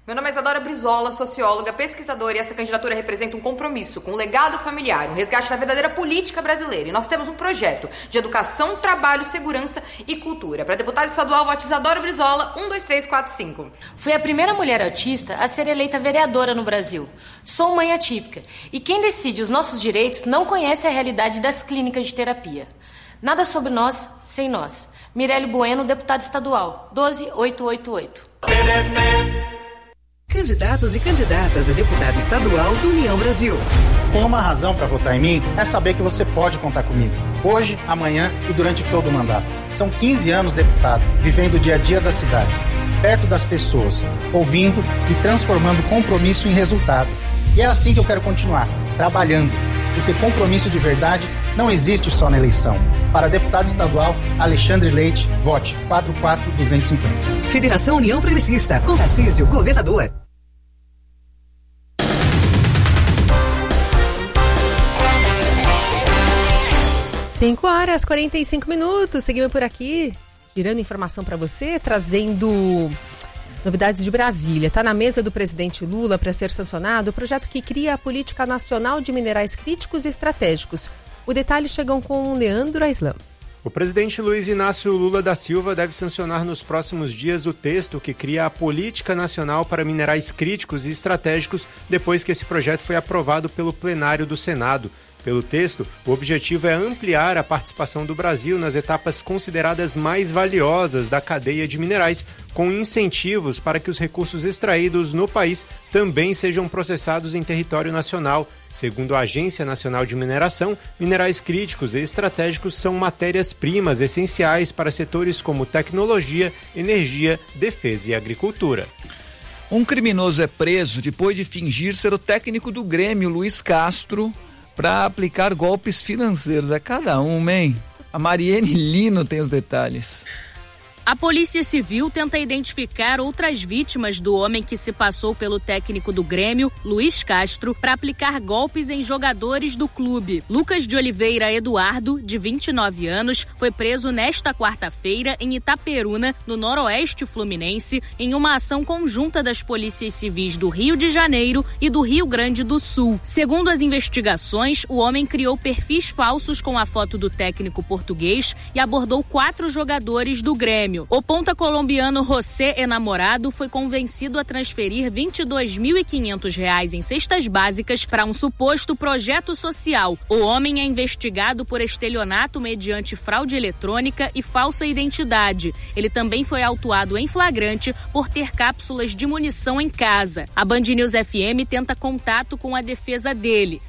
Meu nome é Isadora Brizola, socióloga, pesquisadora, e essa candidatura representa um compromisso com o legado familiar, um resgate da verdadeira política brasileira. E nós temos um projeto de educação, trabalho, segurança e cultura. Para deputada estadual, vote Isadora Brizola, 12345. Fui a primeira mulher autista a ser eleita vereadora no Brasil. Sou mãe atípica. E quem decide os nossos direitos não conhece a realidade das clínicas de terapia. Nada sobre nós, sem nós. Mirelle Bueno, deputada estadual, 12888. Candidatos e candidatas a deputado estadual do União Brasil. Tem uma razão para votar em mim, é saber que você pode contar comigo. Hoje, amanhã e durante todo o mandato. São 15 anos deputado, vivendo o dia a dia das cidades, perto das pessoas, ouvindo e transformando compromisso em resultado. E é assim que eu quero continuar, trabalhando. Porque compromisso de verdade não existe só na eleição. Para deputado estadual, Alexandre Leite, vote 44250. Federação União Progressista, com Tarcísio, governador. 5h45. Seguimos por aqui, girando informação para você, trazendo novidades de Brasília. Está na mesa do presidente Lula para ser sancionado o projeto que cria a Política Nacional de Minerais Críticos e Estratégicos. O detalhe chegam com Leandro Aislan. O presidente Luiz Inácio Lula da Silva deve sancionar nos próximos dias o texto que cria a Política Nacional para Minerais Críticos e Estratégicos, depois que esse projeto foi aprovado pelo plenário do Senado. Pelo texto, o objetivo é ampliar a participação do Brasil nas etapas consideradas mais valiosas da cadeia de minerais, com incentivos para que os recursos extraídos no país também sejam processados em território nacional. Segundo a Agência Nacional de Mineração, minerais críticos e estratégicos são matérias-primas essenciais para setores como tecnologia, energia, defesa e agricultura. Um criminoso é preso depois de fingir ser o técnico do Grêmio, Luiz Castro, para aplicar golpes financeiros. É cada um, hein? A Mariene Lino tem os detalhes. A Polícia Civil tenta identificar outras vítimas do homem que se passou pelo técnico do Grêmio, Luiz Castro, para aplicar golpes em jogadores do clube. Lucas de Oliveira Eduardo, de 29 anos, foi preso nesta quarta-feira em Itaperuna, no noroeste fluminense, em uma ação conjunta das polícias civis do Rio de Janeiro e do Rio Grande do Sul. Segundo as investigações, o homem criou perfis falsos com a foto do técnico português e abordou 4 jogadores do Grêmio. O ponta colombiano José Enamorado foi convencido a transferir R$ 22.500 em cestas básicas para um suposto projeto social. O homem é investigado por estelionato mediante fraude eletrônica e falsa identidade. Ele também foi autuado em flagrante por ter cápsulas de munição em casa. A Band News FM tenta contato com a defesa dele.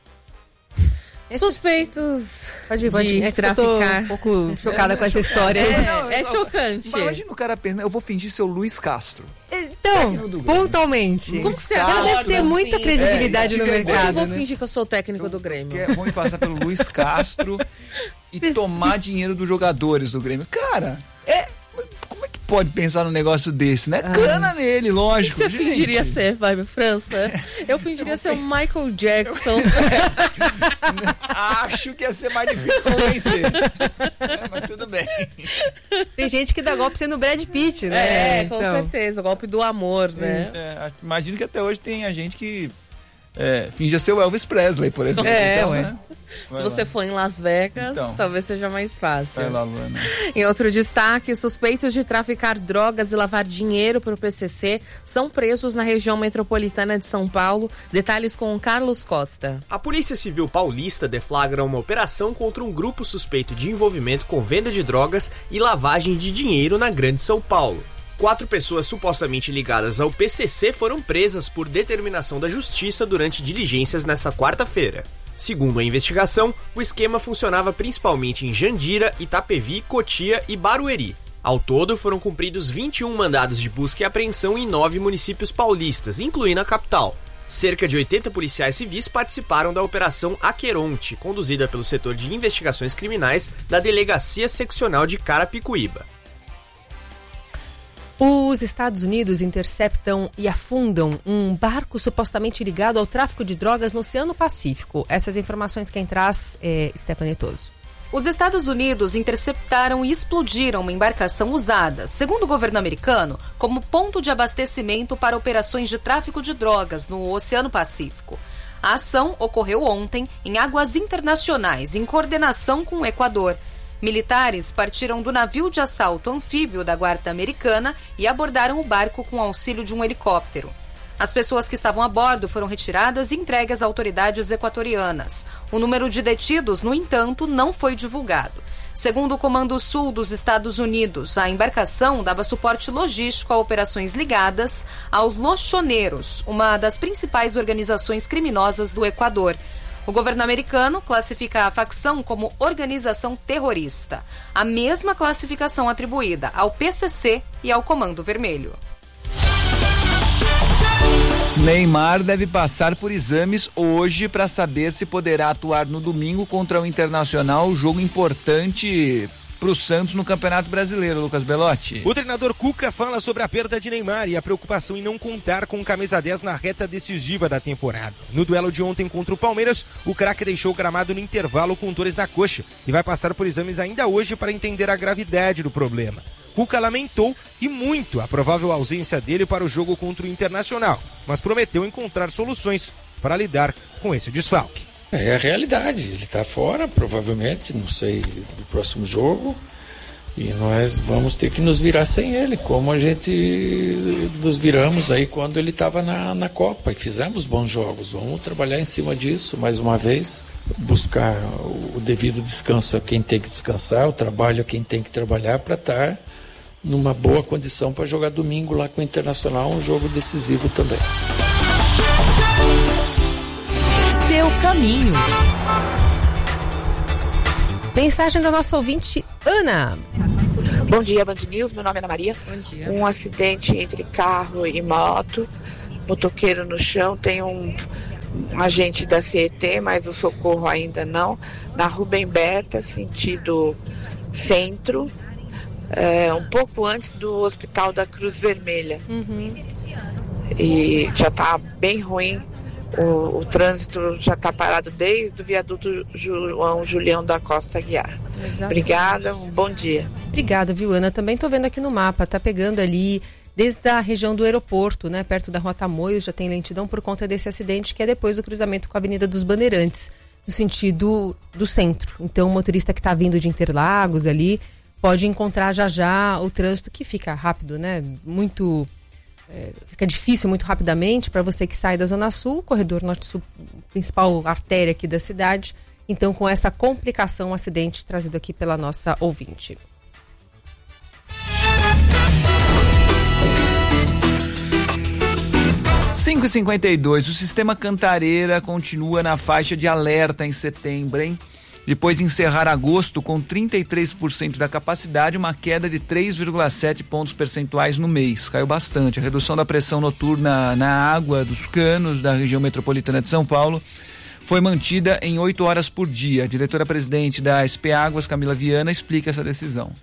Suspeitos pode de traficar. Eu tô um pouco chocada com essa história. É chocante. Imagina o cara pensando, eu vou fingir ser o Luiz Castro. Então, pontualmente. Como que você acha? Deve ter muita credibilidade no mercado. Eu vou fingir que eu sou o técnico do Grêmio. É ruim passar pelo Luiz Castro e tomar dinheiro dos jogadores do Grêmio. Cara, como é que pode pensar num negócio desse, né? Cana nele, lógico. O que você fingiria ser, vai, França? Eu fingiria ser o Michael Jackson. Acho que ia ser mais difícil convencer. Mas tudo bem. Tem gente que dá golpe sendo Brad Pitt, né? Com certeza, o golpe do amor, né? Imagino que até hoje tem a gente que finge ser o Elvis Presley, por exemplo. Né? Se você for em Las Vegas, talvez seja mais fácil. Vai lá, Luana. Em outro destaque, suspeitos de traficar drogas e lavar dinheiro para o PCC são presos na região metropolitana de São Paulo. Detalhes com Carlos Costa. A Polícia Civil Paulista deflagra uma operação contra um grupo suspeito de envolvimento com venda de drogas e lavagem de dinheiro na Grande São Paulo. 4 pessoas supostamente ligadas ao PCC foram presas por determinação da Justiça durante diligências nesta quarta-feira. Segundo a investigação, o esquema funcionava principalmente em Jandira, Itapevi, Cotia e Barueri. Ao todo, foram cumpridos 21 mandados de busca e apreensão em 9 municípios paulistas, incluindo a capital. Cerca de 80 policiais civis participaram da Operação Aqueronte, conduzida pelo setor de investigações criminais da Delegacia Seccional de Carapicuíba. Os Estados Unidos interceptam e afundam um barco supostamente ligado ao tráfico de drogas no Oceano Pacífico. Essas informações quem traz é Stephanie Toso. Os Estados Unidos interceptaram e explodiram uma embarcação usada, segundo o governo americano, como ponto de abastecimento para operações de tráfico de drogas no Oceano Pacífico. A ação ocorreu ontem em águas internacionais, em coordenação com o Equador. Militares partiram do navio de assalto anfíbio da Guarda Americana e abordaram o barco com auxílio de um helicóptero. As pessoas que estavam a bordo foram retiradas e entregues às autoridades equatorianas. O número de detidos, no entanto, não foi divulgado. Segundo o Comando Sul dos Estados Unidos, a embarcação dava suporte logístico a operações ligadas aos Lochoneiros, uma das principais organizações criminosas do Equador. O governo americano classifica a facção como organização terrorista, a mesma classificação atribuída ao PCC e ao Comando Vermelho. Neymar deve passar por exames hoje para saber se poderá atuar no domingo contra o Internacional, jogo importante para o Santos no Campeonato Brasileiro. Lucas Belotti. O treinador Cuca fala sobre a perda de Neymar e a preocupação em não contar com o camisa 10 na reta decisiva da temporada. No duelo de ontem contra o Palmeiras, o craque deixou o gramado no intervalo com dores na coxa e vai passar por exames ainda hoje para entender a gravidade do problema. Cuca lamentou e muito a provável ausência dele para o jogo contra o Internacional, mas prometeu encontrar soluções para lidar com esse desfalque. É a realidade, ele está fora, provavelmente, não sei, do próximo jogo, e nós vamos ter que nos virar sem ele, como a gente nos viramos aí quando ele estava na Copa, e fizemos bons jogos. Vamos trabalhar em cima disso, mais uma vez, buscar o devido descanso a quem tem que descansar, o trabalho a quem tem que trabalhar para estar numa boa condição para jogar domingo lá com o Internacional, um jogo decisivo também. Seu caminho. Mensagem da nossa ouvinte, Ana. Bom dia, Band News. Meu nome é Ana Maria. Bom dia. Um acidente entre carro e moto, motoqueiro no chão, tem um agente da CET, mas o socorro ainda não, na Rubem Berta, sentido centro, um pouco antes do Hospital da Cruz Vermelha. E já está bem ruim, o trânsito já está parado desde o viaduto João Julião da Costa Aguiar. Exatamente. Obrigada, um bom dia. Obrigada, viu, Ana? Também estou vendo aqui no mapa, tá pegando ali desde a região do aeroporto, né, perto da Rua Tamoios, já tem lentidão por conta desse acidente, que é depois do cruzamento com a Avenida dos Bandeirantes, no sentido do centro. Então, o motorista que está vindo de Interlagos ali pode encontrar já o trânsito, que fica rápido, né? Fica difícil muito rapidamente para você que sai da Zona Sul, corredor norte-sul, principal artéria aqui da cidade. Então, com essa complicação, um acidente trazido aqui pela nossa ouvinte. Cinco e 52, o sistema Cantareira continua na faixa de alerta em setembro, hein? Depois de encerrar agosto com 33% da capacidade, uma queda de 3,7 pontos percentuais no mês. Caiu bastante. A redução da pressão noturna na água dos canos da região metropolitana de São Paulo foi mantida em 8 horas por dia. A diretora-presidente da SP Águas, Camila Viana, explica essa decisão.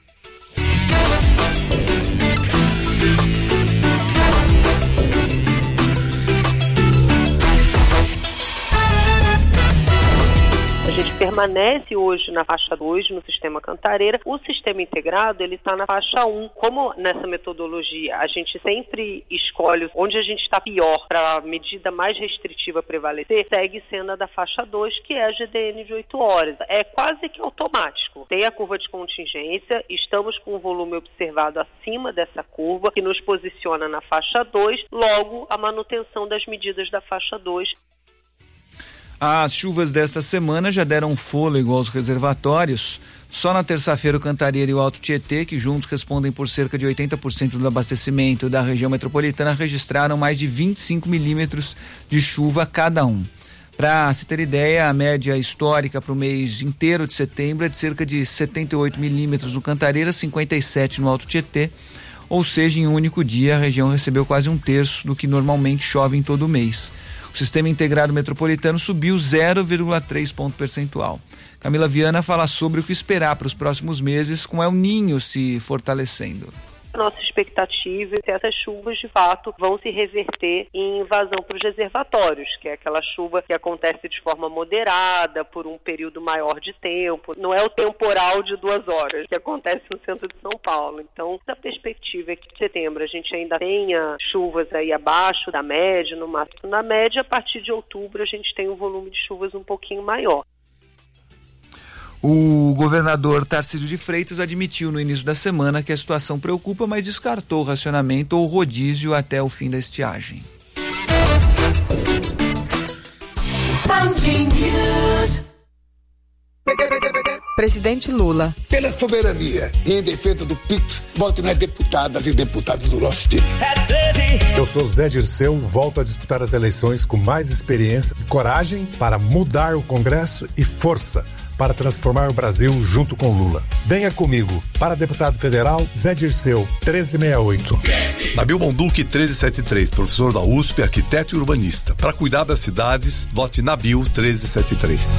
A gente permanece hoje na faixa 2 no sistema Cantareira. O sistema integrado, ele está na faixa 1. Como nessa metodologia a gente sempre escolhe onde a gente está pior para a medida mais restritiva prevalecer, segue sendo a da faixa 2, que é a GDN de 8 horas. É quase que automático. Tem a curva de contingência, estamos com o volume observado acima dessa curva, que nos posiciona na faixa 2, logo a manutenção das medidas da faixa 2. As chuvas desta semana já deram fôlego aos reservatórios. Só na terça-feira o Cantareira e o Alto Tietê, que juntos respondem por cerca de 80% do abastecimento da região metropolitana, registraram mais de 25 milímetros de chuva cada um. Para se ter ideia, a média histórica para o mês inteiro de setembro é de cerca de 78 milímetros no Cantareira, 57 no Alto Tietê. Ou seja, em um único dia a região recebeu quase um terço do que normalmente chove em todo o mês. O sistema integrado metropolitano subiu 0,3 ponto percentual. Camila Viana fala sobre o que esperar para os próximos meses com El Niño se fortalecendo. A nossa expectativa é que essas chuvas, de fato, vão se reverter em invasão para os reservatórios, que é aquela chuva que acontece de forma moderada, por um período maior de tempo. Não é o temporal de 2 horas que acontece no centro de São Paulo. Então, a perspectiva é que em setembro a gente ainda tenha chuvas aí abaixo da média, no máximo na média. A partir de outubro a gente tem um volume de chuvas um pouquinho maior. O governador Tarcísio de Freitas admitiu no início da semana que a situação preocupa, mas descartou o racionamento ou rodízio até o fim da estiagem. Presidente Lula. Pela soberania e em defesa do PIX, vote nas deputadas e deputados do nosso time. Eu sou Zé Dirceu, volto a disputar as eleições com mais experiência, coragem para mudar o Congresso e força para transformar o Brasil junto com Lula. Venha comigo. Para deputado federal, Zé Dirceu, 1368. Nabil Bonduque, 1373, professor da USP, arquiteto e urbanista. Para cuidar das cidades, vote Nabil, 1373.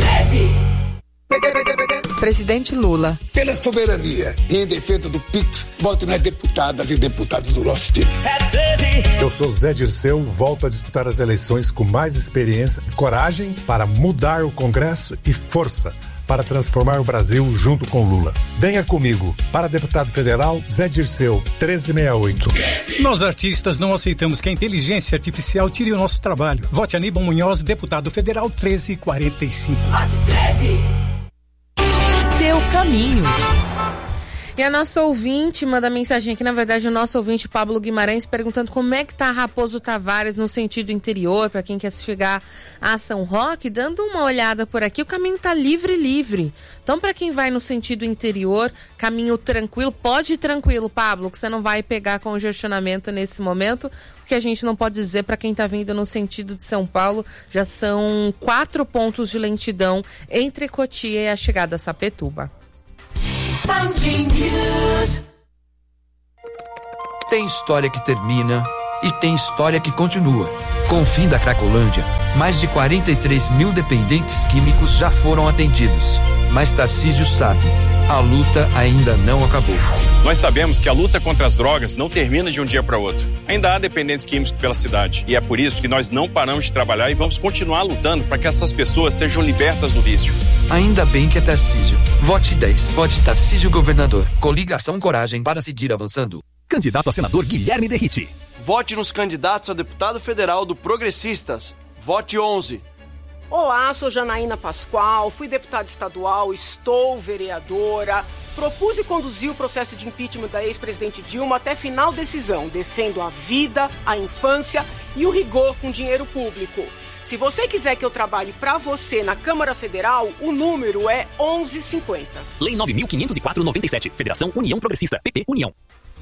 Presidente Lula. Pela soberania e em defesa do PIX, vote nas deputadas e deputados do nosso time. Eu sou Zé Dirceu, volto a disputar as eleições com mais experiência, coragem para mudar o Congresso e força para transformar o Brasil junto com Lula. Venha comigo. Para deputado federal, Zé Dirceu, 1368. Nós artistas não aceitamos que a inteligência artificial tire o nosso trabalho. Vote Aníbal Munhoz, deputado federal, 1345. Seu caminho. E a nossa ouvinte manda mensagem aqui, na verdade o nosso ouvinte Pablo Guimarães, perguntando como é que tá Raposo Tavares no sentido interior, para quem quer chegar a São Roque. Dando uma olhada por aqui, o caminho tá livre. Então, para quem vai no sentido interior, caminho tranquilo, pode ir tranquilo, Pablo, que você não vai pegar congestionamento nesse momento. O que a gente não pode dizer para quem tá vindo no sentido de São Paulo, já são 4 pontos de lentidão entre Cotia e a chegada a Sapetúba. Tem história que termina e tem história que continua. Com o fim da Cracolândia, mais de 43 mil dependentes químicos já foram atendidos. Mas Tarcísio sabe, a luta ainda não acabou. Nós sabemos que a luta contra as drogas não termina de um dia para outro. Ainda há dependentes químicos pela cidade. E é por isso que nós não paramos de trabalhar e vamos continuar lutando para que essas pessoas sejam libertas do vício. Ainda bem que é Tarcísio. Vote 10. Vote Tarcísio Governador. Coligação Coragem para seguir avançando. Candidato a senador Guilherme Derrite. Vote nos candidatos a deputado federal do Progressistas. Vote 11. Olá, sou Janaína Pascoal, fui deputada estadual, estou vereadora. Propus e conduzi o processo de impeachment da ex-presidente Dilma até final decisão. Defendo a vida, a infância e o rigor com dinheiro público. Se você quiser que eu trabalhe para você na Câmara Federal, o número é 1150. Lei 9.504/97. Federação União Progressista. PP União.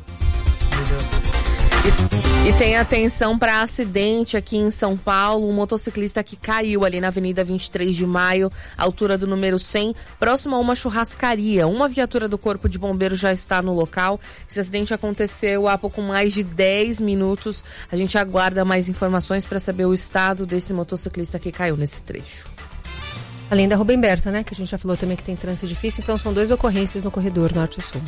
E tem atenção para acidente aqui em São Paulo. Um motociclista que caiu ali na Avenida 23 de Maio, altura do número 100, próximo a uma churrascaria. Uma viatura do Corpo de Bombeiros já está no local. Esse acidente aconteceu há pouco mais de 10 minutos. A gente aguarda mais informações para saber o estado desse motociclista que caiu nesse trecho. Além da Rubem Berta, né? Que a gente já falou também que tem trânsito difícil. Então são 2 ocorrências no corredor norte e sul.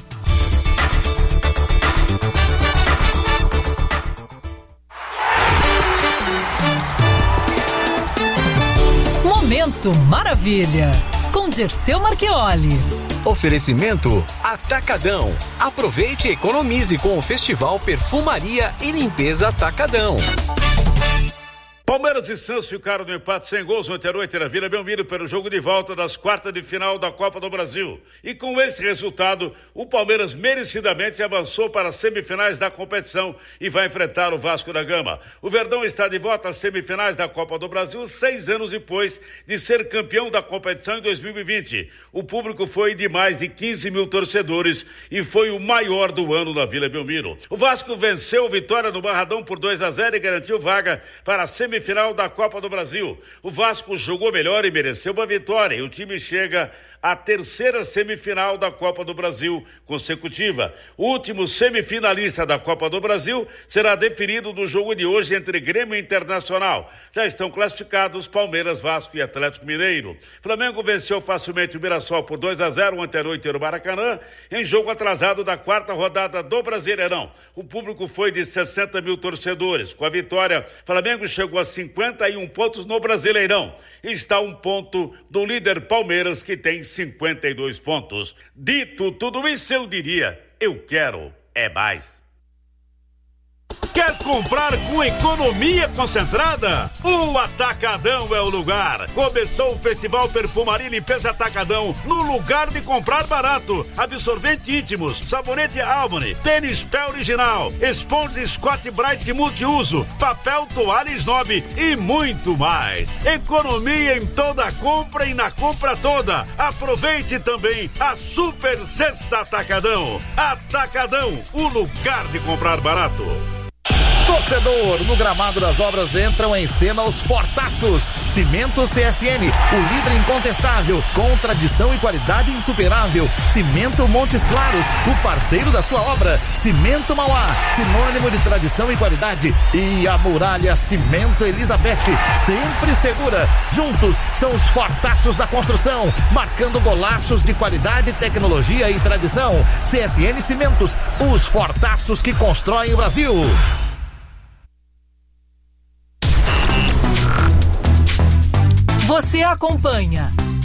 Momento Maravilha, com Dirceu Marchioli. Oferecimento Atacadão. Aproveite e economize com o Festival Perfumaria e Limpeza Atacadão. Palmeiras e Santos ficaram no empate sem gols ontem à noite na Vila Belmiro pelo jogo de volta das quartas de final da Copa do Brasil. E com esse resultado, o Palmeiras merecidamente avançou para as semifinais da competição e vai enfrentar o Vasco da Gama. O Verdão está de volta às semifinais da Copa do Brasil 6 anos depois de ser campeão da competição em 2020. O público foi de mais de 15 mil torcedores e foi o maior do ano na Vila Belmiro. O Vasco venceu o Vitória no Barradão por 2-0 e garantiu vaga para a semifinal da Copa do Brasil. O Vasco jogou melhor e mereceu uma vitória e o time chega a terceira semifinal da Copa do Brasil consecutiva. O último semifinalista da Copa do Brasil será definido no jogo de hoje entre Grêmio e Internacional. Já estão classificados Palmeiras, Vasco e Atlético Mineiro. Flamengo venceu facilmente o Mirassol por 2-0 ontem à noite no Maracanã, em jogo atrasado da quarta rodada do Brasileirão. O público foi de 60 mil torcedores. Com a vitória, Flamengo chegou a 51 pontos no Brasileirão. Está a 1 ponto do líder Palmeiras, que tem 52 pontos. Dito tudo isso, eu diria, eu quero é mais. Quer comprar com economia concentrada? O Atacadão é o lugar. Começou o Festival Perfumaria e Limpeza Atacadão no lugar de comprar barato. Absorvente íntimos, sabonete Albany, tênis pé original, esponja Scott Bright multiuso, papel toalha Snob e muito mais. Economia em toda a compra e na compra toda. Aproveite também a Super Sexta Atacadão. Atacadão, o lugar de comprar barato. Torcedor, no gramado das obras entram em cena os fortaços. Cimento CSN, o líder incontestável, com tradição e qualidade insuperável. Cimento Montes Claros, o parceiro da sua obra. Cimento Mauá, sinônimo de tradição e qualidade. E a Muralha Cimento Elizabeth, sempre segura. Juntos são os fortaços da construção, marcando golaços de qualidade, tecnologia e tradição. CSN Cimentos, os fortaços que constroem o Brasil. Você acompanha